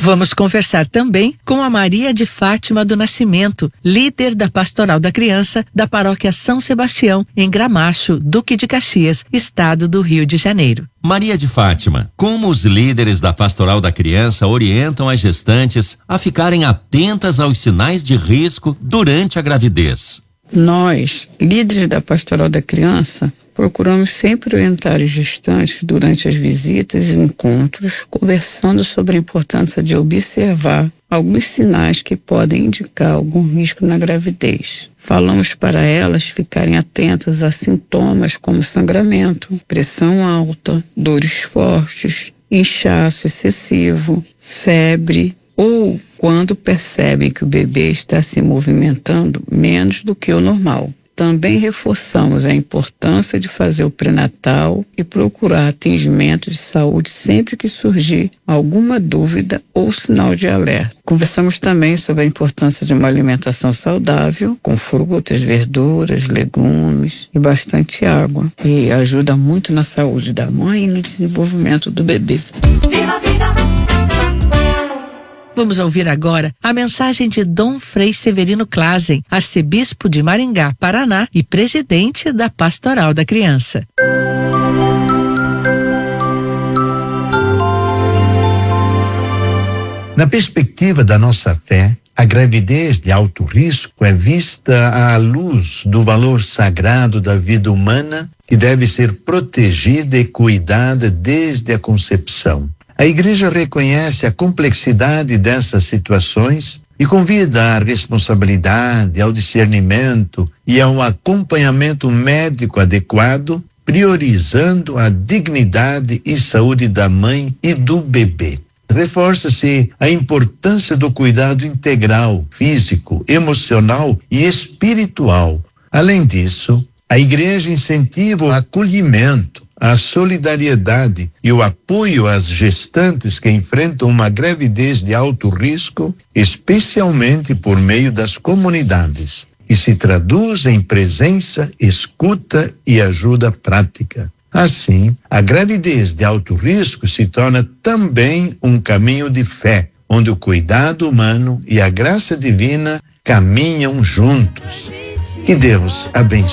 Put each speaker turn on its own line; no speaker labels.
Vamos conversar também com a Maria de Fátima do Nascimento, líder da Pastoral da Criança da Paróquia São Sebastião, em Gramacho, Duque de Caxias, estado do Rio de Janeiro.
Maria de Fátima, como os líderes da Pastoral da Criança orientam as gestantes a ficarem atentas aos sinais de risco durante a gravidez?
Nós, líderes da Pastoral da Criança, procuramos sempre orientar os gestantes durante as visitas e encontros, conversando sobre a importância de observar alguns sinais que podem indicar algum risco na gravidez. Falamos para elas ficarem atentas a sintomas como sangramento, pressão alta, dores fortes, inchaço excessivo, febre, ou quando percebem que o bebê está se movimentando menos do que o normal. Também reforçamos a importância de fazer o pré-natal e procurar atendimento de saúde sempre que surgir alguma dúvida ou sinal de alerta. Conversamos também sobre a importância de uma alimentação saudável, com frutas, verduras, legumes e bastante água, que ajuda muito na saúde da mãe e no desenvolvimento do bebê.
Viva a vida!
Vamos ouvir agora a mensagem de Dom Frei Severino Clasen, arcebispo de Maringá, Paraná e presidente da Pastoral da Criança.
Na perspectiva da nossa fé, a gravidez de alto risco é vista à luz do valor sagrado da vida humana, que deve ser protegida e cuidada desde a concepção. A Igreja reconhece a complexidade dessas situações e convida à responsabilidade, ao discernimento e ao acompanhamento médico adequado, priorizando a dignidade e saúde da mãe e do bebê. Reforça-se a importância do cuidado integral, físico, emocional e espiritual. Além disso, a Igreja incentiva o acolhimento, a solidariedade e o apoio às gestantes que enfrentam uma gravidez de alto risco, especialmente por meio das comunidades, e se traduz em presença, escuta e ajuda prática. Assim, a gravidez de alto risco se torna também um caminho de fé, onde o cuidado humano e a graça divina caminham juntos. Que Deus abençoe.